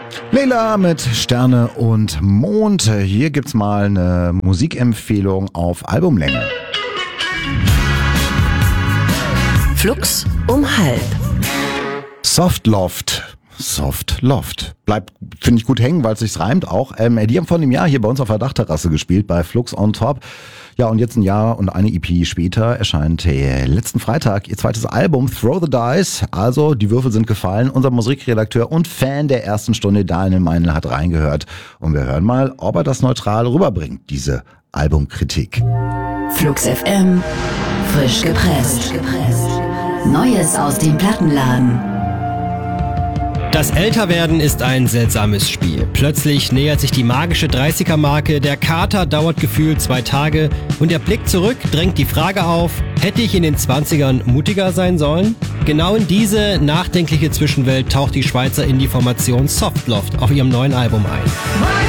Leila mit Sterne und Mond. Hier gibt's mal eine Musikempfehlung auf Albumlänge. Flux um halb. Soft Loft. Bleibt, finde ich, gut hängen, weil es sich reimt auch. Die haben vor einem Jahr hier bei uns auf der Dachterrasse gespielt, bei Flux on Top. Ja, und jetzt ein Jahr und eine EP später erscheint letzten Freitag ihr zweites Album, Throw the Dice. Also, die Würfel sind gefallen. Unser Musikredakteur und Fan der ersten Stunde, Daniel Meinl, hat reingehört. Und wir hören mal, ob er das neutral rüberbringt, diese Albumkritik. Flux FM, frisch gepresst. Neues aus dem Plattenladen. Das Älterwerden ist ein seltsames Spiel. Plötzlich nähert sich die magische 30er-Marke, der Kater dauert gefühlt 2 Tage und der Blick zurück drängt die Frage auf, hätte ich in den 20ern mutiger sein sollen? Genau in diese nachdenkliche Zwischenwelt taucht die Schweizer Indie-Formation Soft Loft auf ihrem neuen Album ein.